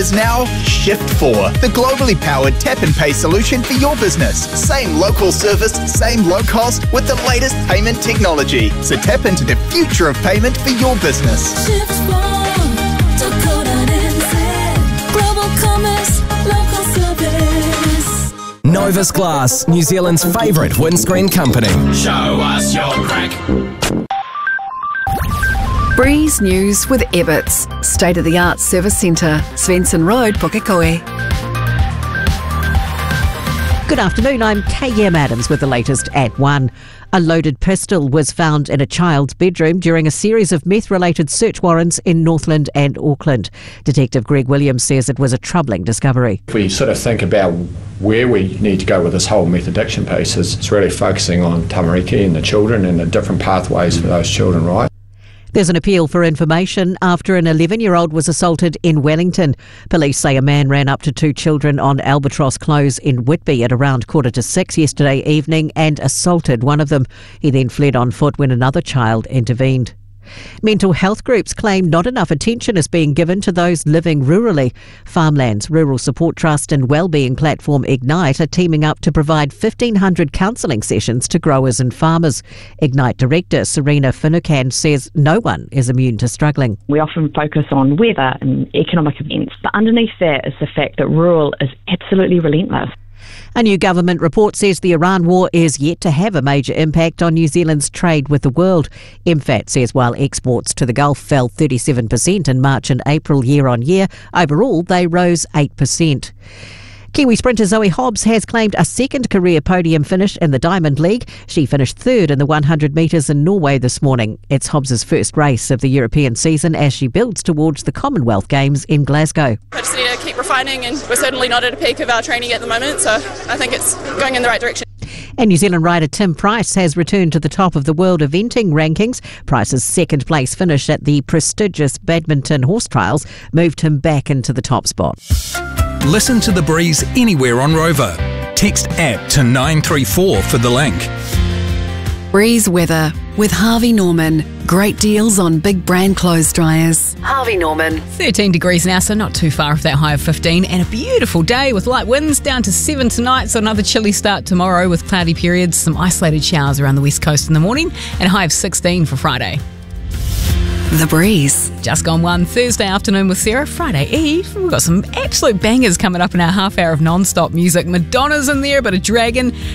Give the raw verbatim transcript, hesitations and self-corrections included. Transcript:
Is now Shift four, the globally powered tap and pay solution for your business. Same local service, same low cost with the latest payment technology. So tap into the future of payment for your business. Shift four dot co dot n z. Global commerce, local service. Novus Glass, New Zealand's favourite windscreen company. Show us your crack. Breeze News with Ebbets, state-of-the-art service centre, Svensson Road, Pukekohe. Good afternoon, I'm K M Adams with the latest at one. A loaded pistol was found in a child's bedroom during a series of meth-related search warrants in Northland and Auckland. Detective Greg Williams says it was a troubling discovery. If we sort of think about where we need to go with this whole meth addiction piece, is it's really focusing on tamariki and the children and the different pathways for those children, right? There's an appeal for information after an eleven-year-old was assaulted in Wellington. Police say a man ran up to two children on Albatross Close in Whitby at around quarter to six yesterday evening and assaulted one of them. He then fled on foot when another child intervened. Mental health groups claim not enough attention is being given to those living rurally. Farmlands Rural Support Trust and wellbeing platform Ignite are teaming up to provide fifteen hundred counselling sessions to growers and farmers. Ignite Director Serena Finucane says no one is immune to struggling. We often focus on weather and economic events, but underneath that is the fact that rural is absolutely relentless. A new government report says the Iran war is yet to have a major impact on New Zealand's trade with the world. M FAT says while exports to the Gulf fell thirty-seven percent in March and April year on year, overall they rose eight percent. Kiwi sprinter Zoe Hobbs has claimed a second career podium finish in the Diamond League. She finished third in the one hundred metres in Norway this morning. It's Hobbs' first race of the European season as she builds towards the Commonwealth Games in Glasgow. I just need to keep refining, and we're certainly not at a peak of our training at the moment, so I think it's going in the right direction. And New Zealand rider Tim Price has returned to the top of the world eventing rankings. Price's second place finish at the prestigious Badminton Horse Trials moved him back into the top spot. Listen to The Breeze anywhere on Rover. Text app to nine three four for the link. Breeze weather with Harvey Norman. Great deals on big brand clothes dryers. Harvey Norman. thirteen degrees now, so not too far off that high of fifteen. And a beautiful day with light winds down to seven tonight. So another chilly start tomorrow with cloudy periods, some isolated showers around the west coast in the morning, and a high of sixteen for Friday. The Breeze. Just gone one Thursday afternoon with Sarah. Friday Eve, we've got some absolute bangers coming up in our half hour of non-stop music. Madonna's in there, but a Dragon.